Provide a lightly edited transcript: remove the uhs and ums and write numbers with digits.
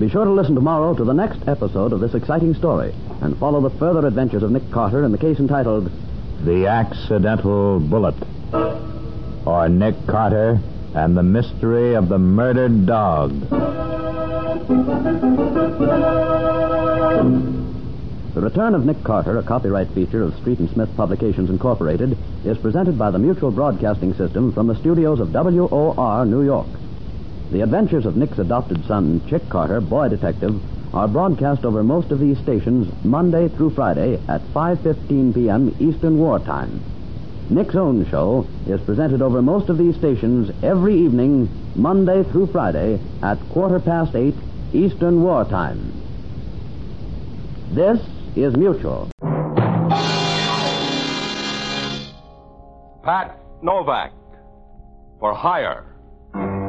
Be sure to listen tomorrow to the next episode of this exciting story and follow the further adventures of Nick Carter in the case entitled The Accidental Bullet, or Nick Carter and the Mystery of the Murdered Dog. The Return of Nick Carter, a copyright feature of Street and Smith Publications Incorporated, is presented by the Mutual Broadcasting System from the studios of WOR, New York. The adventures of Nick's adopted son, Chick Carter, boy detective, are broadcast over most of these stations Monday through Friday at 5:15 p.m. Eastern War Time. Nick's own show is presented over most of these stations every evening, Monday through Friday at 8:15 Eastern War Time. This is Mutual. Pat Novak, for hire.